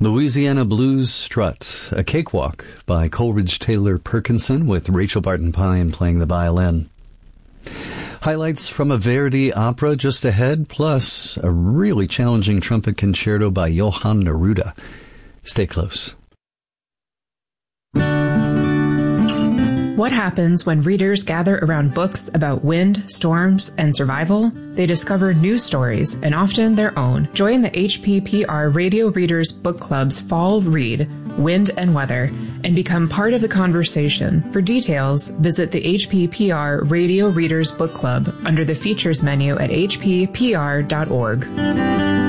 Louisiana Blues Strut, a cakewalk by Coleridge Taylor Perkinson with Rachel Barton Pine playing the violin. Highlights from a Verdi opera just ahead, plus a really challenging trumpet concerto by Johann Neruda. Stay close. What happens when readers gather around books about wind, storms, and survival? They discover new stories, and often their own. Join the HPPR Radio Readers Book Club's Fall Read, Wind and Weather, and become part of the conversation. For details, visit the HPPR Radio Readers Book Club under the Features menu at hppr.org.